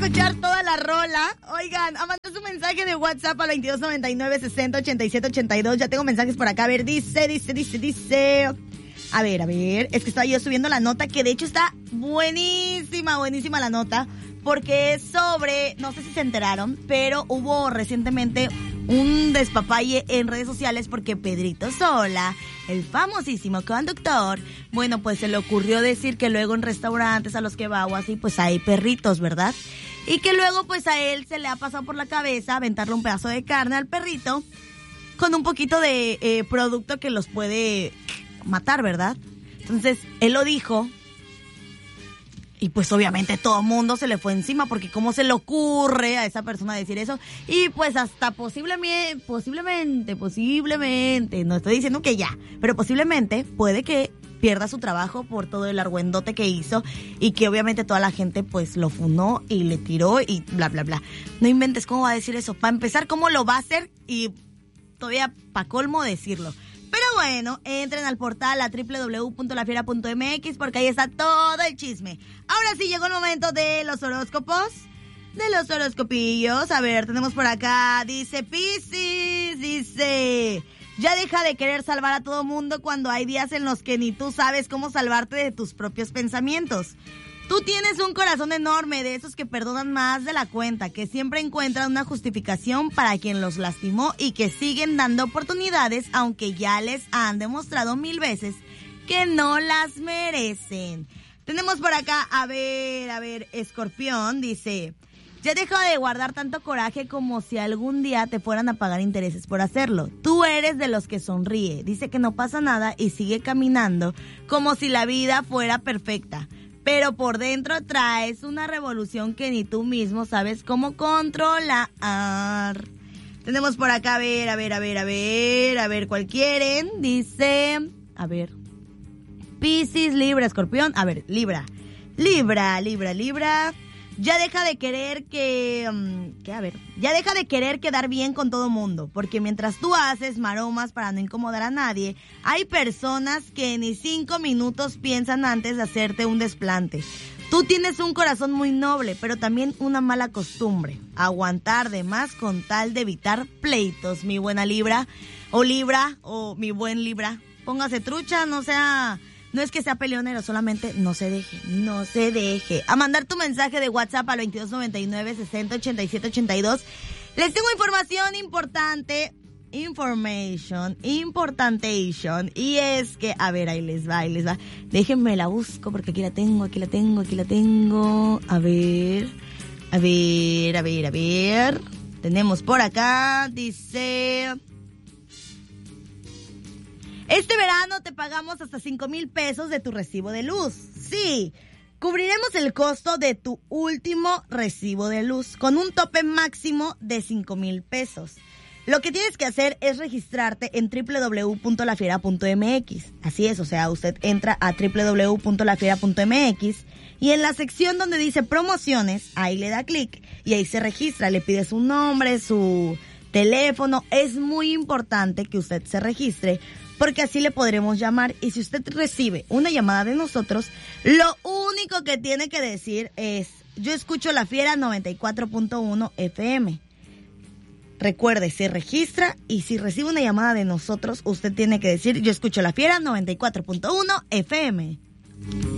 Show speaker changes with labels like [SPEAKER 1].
[SPEAKER 1] escuchar toda la rola. Oigan, mandar su mensaje de WhatsApp al 2299-608782. Ya tengo mensajes por acá. A ver, dice. A ver, es que estaba yo subiendo la nota, que de hecho está buenísima la nota, porque es sobre, no sé si se enteraron, pero hubo recientemente un despapalle en redes sociales porque Pedrito Sola, el famosísimo conductor, bueno, pues se le ocurrió decir que luego en restaurantes a los que va o así, pues hay perritos, ¿verdad? Y que luego pues a él se le ha pasado por la cabeza aventarle un pedazo de carne al perrito con un poquito de producto que los puede matar, ¿verdad? Entonces, él lo dijo y pues obviamente todo el mundo se le fue encima porque cómo se le ocurre a esa persona decir eso, y pues hasta posiblemente, no estoy diciendo que ya, pero posiblemente puede que pierda su trabajo por todo el argüendote que hizo y que obviamente toda la gente pues lo funó y le tiró y bla, bla, bla. No inventes cómo va a decir eso. Para empezar, cómo lo va a hacer y todavía pa' colmo decirlo. Pero bueno, entren al portal a www.lafiera.mx porque ahí está todo el chisme. Ahora sí llegó el momento de los horóscopos, de los horoscopillos. A ver, tenemos por acá, dice Piscis, dice: ya deja de querer salvar a todo mundo cuando hay días en los que ni tú sabes cómo salvarte de tus propios pensamientos. Tú tienes un corazón enorme, de esos que perdonan más de la cuenta, que siempre encuentran una justificación para quien los lastimó y que siguen dando oportunidades aunque ya les han demostrado 1000 veces que no las merecen. Tenemos por acá, a ver, Escorpión, dice: ya deja de guardar tanto coraje como si algún día te fueran a pagar intereses por hacerlo. Tú eres de los que sonríe, dice que no pasa nada y sigue caminando como si la vida fuera perfecta. Pero por dentro traes una revolución que ni tú mismo sabes cómo controlar. Tenemos por acá, a ver, ¿cuál quieren? Dice, a ver, Piscis, Libra, Escorpión, a ver, Libra. Ya deja de querer ya deja de querer quedar bien con todo mundo, porque mientras tú haces maromas para no incomodar a nadie, hay personas que ni 5 minutos piensan antes de hacerte un desplante. Tú tienes un corazón muy noble, pero también una mala costumbre: aguantar de más con tal de evitar pleitos, mi buena Libra, o mi buen Libra. Póngase trucha, no es que sea peleonero, solamente no se deje. A mandar tu mensaje de WhatsApp al 2299-608782. Les tengo información importante. Y es que, a ver, ahí les va. Déjenme la busco porque aquí la tengo. A ver. Tenemos por acá, dice: este verano te pagamos hasta 5,000 pesos de tu recibo de luz. Sí, cubriremos el costo de tu último recibo de luz con un tope máximo de 5,000 pesos. Lo que tienes que hacer es registrarte en www.lafiera.mx. Así es, o sea, usted entra a www.lafiera.mx y en la sección donde dice promociones, ahí le da clic y ahí se registra. Le pide su nombre, su teléfono. Es muy importante que usted se registre porque así le podremos llamar, y si usted recibe una llamada de nosotros, lo único que tiene que decir es: yo escucho La Fiera 94.1 FM. Recuerde, se registra y si recibe una llamada de nosotros, usted tiene que decir: yo escucho La Fiera 94.1 FM.